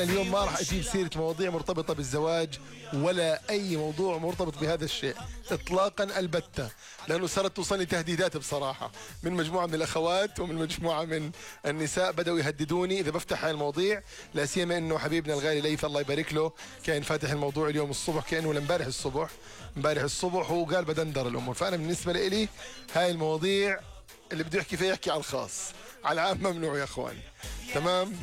اليوم ما راح اجيب سيره مواضيع مرتبطه بالزواج ولا اي موضوع مرتبط بهذا الشيء اطلاقا البتة، لانه صارت توصلني تهديدات بصراحه من مجموعه من الاخوات ومن مجموعه من النساء، بداوا يهددوني اذا بفتح هاي المواضيع، لا سيما انه حبيبنا الغالي ليث الله يبارك له كان فاتح الموضوع اليوم الصبح كانه امبارح الصبح وقال بدندر الامور. فانا بالنسبه لي هاي المواضيع اللي بده يحكي فيها يحكي على الخاص، على العام ممنوع يا اخوان. تمام.